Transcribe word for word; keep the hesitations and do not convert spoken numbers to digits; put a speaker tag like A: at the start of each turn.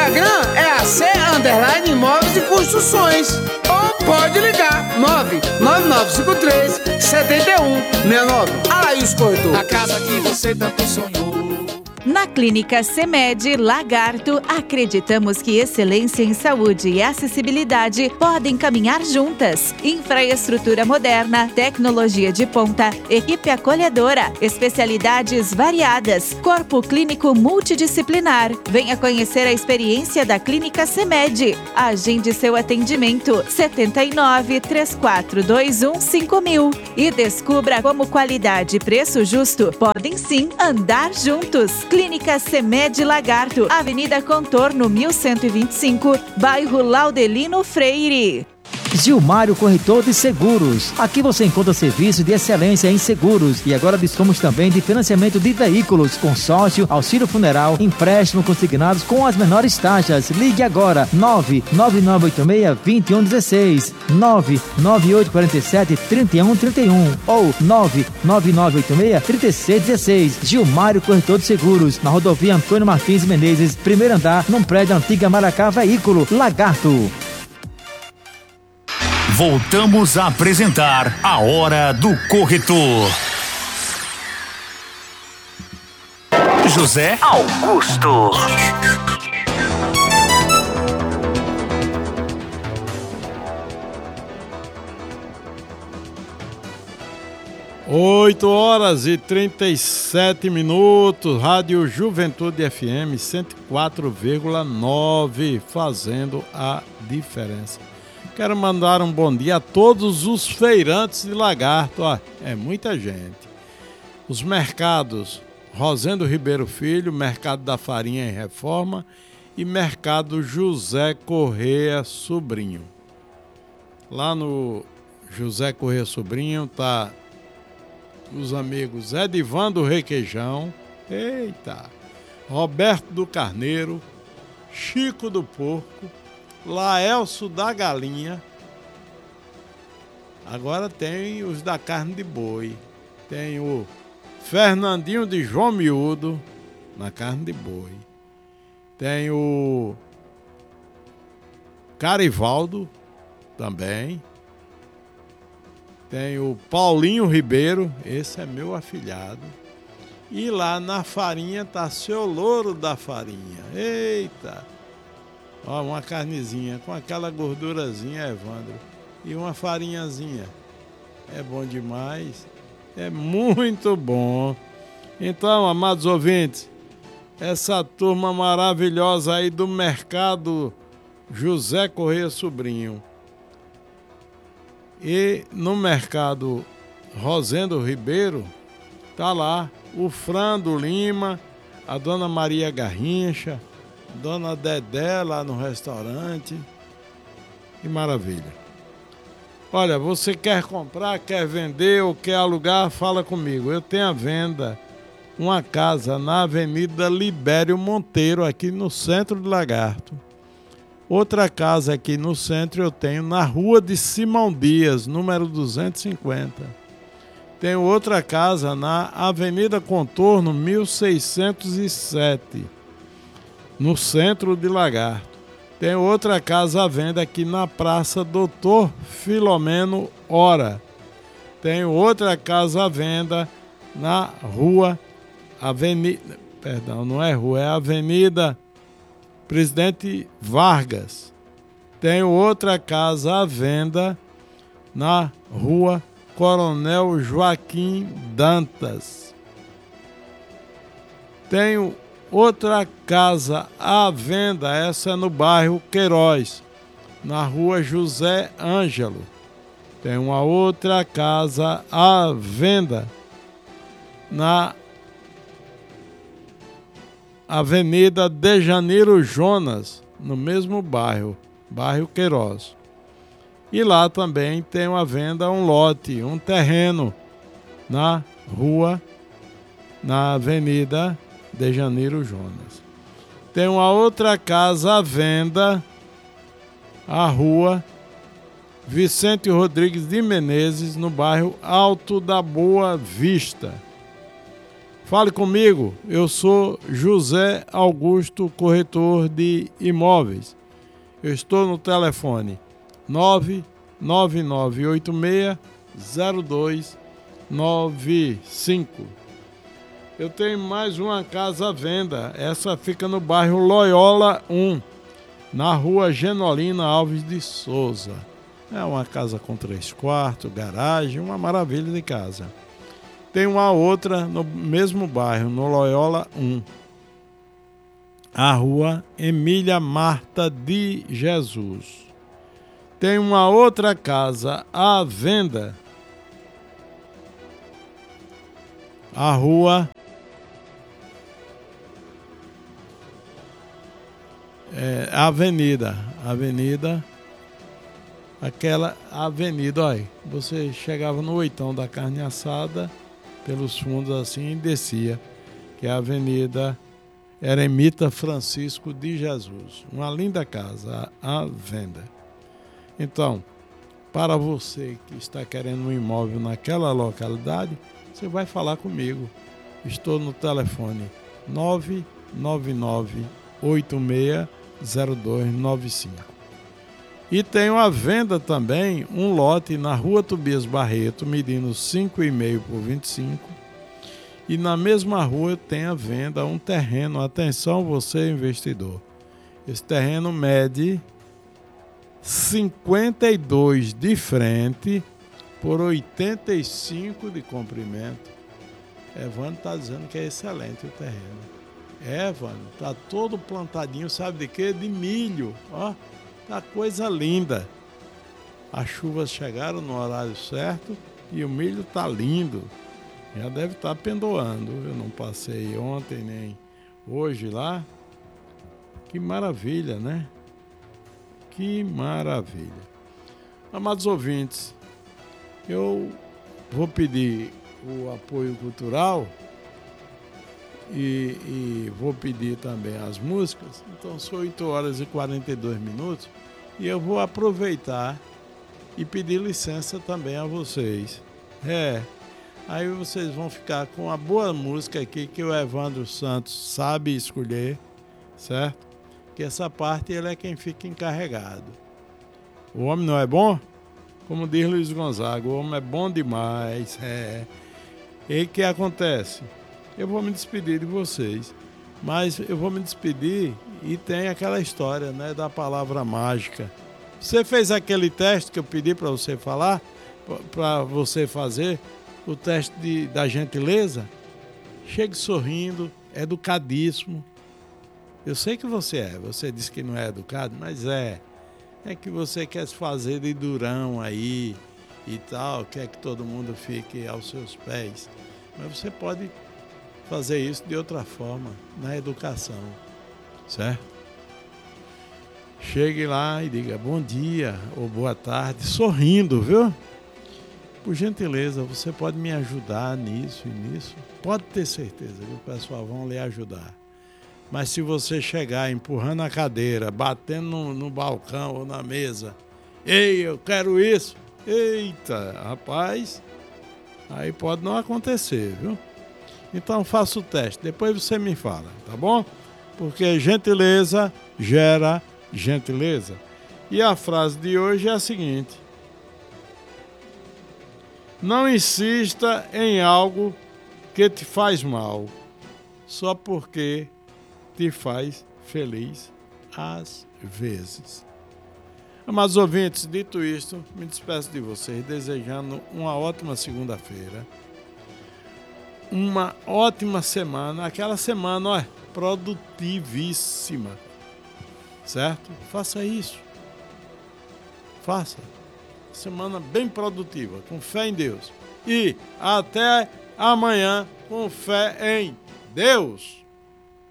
A: Instagram é A C Underline Imóveis e Construções. Ou pode ligar nove nove nove cinco três sete um seis nove. Araújo Corretor.
B: A casa que você tanto sonhou.
C: Na Clínica CEMED Lagarto, acreditamos que excelência em saúde e acessibilidade podem caminhar juntas. Infraestrutura moderna, tecnologia de ponta, equipe acolhedora, especialidades variadas, corpo clínico multidisciplinar. Venha conhecer a experiência da Clínica CEMED. Agende seu atendimento setenta e nove, três quatro dois um, cinco mil e descubra como qualidade e preço justo podem sim andar juntos. Clínica CEMED Lagarto, Avenida Contorno mil cento e vinte e cinco, bairro Laudelino Freire.
D: Gilmário Corretor de Seguros. Aqui você encontra serviço de excelência em seguros e agora dispomos também de financiamento de veículos, consórcio, auxílio funeral, empréstimo consignados com as menores taxas. Ligue agora nove nove nove oito seis, dois um um seis, nove nove oito quatro sete, três um três um ou nove nove nove oito seis, três seis um seis. Gilmário Corretor de Seguros, na rodovia Antônio Martins Menezes, primeiro andar, num prédio Antiga Maracá Veículo, Lagarto.
E: Voltamos a apresentar a Hora do Corretor. José Augusto.
F: Oito horas e trinta e sete minutos, Rádio Juventude F M cento e quatro vírgula nove, fazendo a diferença. Quero mandar um bom dia a todos os feirantes de Lagarto, ó, é muita gente. Os mercados Rosendo Ribeiro Filho, Mercado da Farinha em Reforma e Mercado José Correia Sobrinho. Lá no José Correia Sobrinho tá os amigos Edivan do Requeijão, eita, Roberto do Carneiro, Chico do Porco, Laelso da Galinha. Agora tem os da carne de boi. Tem o Fernandinho de João Miúdo na carne de boi. Tem o Carivaldo também. Tem o Paulinho Ribeiro, esse é meu afilhado. E lá na farinha tá seu Louro da Farinha. Eita! Ó, uma carnezinha com aquela gordurazinha, Evandro, e uma farinhazinha. É bom demais, é muito bom. Então, amados ouvintes, essa turma maravilhosa aí do Mercado José Correia Sobrinho e no Mercado Rosendo Ribeiro, tá lá o Frando Lima, a Dona Maria Garrincha, Dona Dedé lá no restaurante. Que maravilha. Olha, você quer comprar, quer vender ou quer alugar, fala comigo. Eu tenho à venda uma casa na Avenida Libério Monteiro, aqui no centro de Lagarto. Outra casa aqui no centro eu tenho na Rua de Simão Dias, número duzentos e cinquenta. Tenho outra casa na Avenida Contorno mil seiscentos e sete. No centro de Lagarto. Tem outra casa à venda aqui na Praça Doutor Filomeno Ora. Tem outra casa à venda na Rua Avenida, perdão, não é rua, é Avenida Presidente Vargas. Tem outra casa à venda na Rua Coronel Joaquim Dantas. Tenho outra casa à venda, essa é no bairro Queiroz, na Rua José Ângelo. Tem uma outra casa à venda na Avenida de Janeiro Jonas, no mesmo bairro, bairro Queiroz. E lá também tem uma venda, um lote, um terreno na rua, na Avenida de Janeiro Jonas. Tem uma outra casa à venda, a Rua Vicente Rodrigues de Menezes, no bairro Alto da Boa Vista. Fale comigo, eu sou José Augusto, corretor de imóveis. Eu estou no telefone nove nove nove oito seis zero dois nove cinco. Eu tenho mais uma casa à venda. Essa fica no bairro Loyola um, na rua Genolina Alves de Souza. É uma casa com três quartos, garagem, uma maravilha de casa. Tem uma outra no mesmo bairro, no Loyola um, a rua Emília Marta de Jesus. Tem uma outra casa à venda, a rua é, Avenida, Avenida, aquela avenida, olha, você chegava no oitão da carne assada, pelos fundos assim, e descia, que é a Avenida Eremita Francisco de Jesus. Uma linda casa à venda. Então, para você que está querendo um imóvel naquela localidade, você vai falar comigo. Estou no telefone nove nove nove oito seis zero dois nove cinco. E tenho à venda também um lote na rua Tobias Barreto, medindo cinco e meio por vinte e cinco. E na mesma rua tem à venda um terreno, atenção você investidor. Esse terreno mede cinquenta e dois de frente por oitenta e cinco de comprimento. Evandro está dizendo que é excelente o terreno. É, Evandro, está todo plantadinho, sabe de quê? De milho, ó. Tá coisa linda. As chuvas chegaram no horário certo e o milho tá lindo. Já deve estar pendoando. Eu não passei ontem nem hoje lá. Que maravilha, né? Que maravilha. Amados ouvintes, eu vou pedir o apoio cultural E, e vou pedir também as músicas. Então são oito horas e quarenta e dois minutos e eu vou aproveitar e pedir licença também a vocês. É, aí vocês vão ficar com a boa música aqui que o Evandro Santos sabe escolher, certo? Que essa parte ele é quem fica encarregado. O homem não é bom? Como diz Luiz Gonzaga, o homem é bom demais. É. E o que acontece? Eu vou me despedir de vocês, mas eu vou me despedir e tem aquela história, né, da palavra mágica. Você fez aquele teste que eu pedi para você falar, para você fazer, o teste de, da gentileza? Chegue sorrindo, educadíssimo. Eu sei que você é, você disse que não é educado, mas é. É que você quer se fazer de durão aí e tal, quer que todo mundo fique aos seus pés. Mas você pode fazer isso de outra forma, na educação, certo? Chegue lá e diga bom dia ou boa tarde, sorrindo, viu? Por gentileza, você pode me ajudar nisso e nisso? Pode ter certeza que o pessoal vão lhe ajudar. Mas se você chegar empurrando a cadeira, batendo no, no balcão ou na mesa, ei, eu quero isso, eita, rapaz, aí pode não acontecer, viu? Então faça o teste, depois você me fala, tá bom? Porque gentileza gera gentileza. E a frase de hoje é a seguinte: não insista em algo que te faz mal, só porque te faz feliz às vezes. Amados ouvintes, dito isto, me despeço de vocês, desejando uma ótima segunda-feira, uma ótima semana, aquela semana, ó, produtivíssima, certo? Faça isso, faça, semana bem produtiva, com fé em Deus, e até amanhã, com fé em Deus.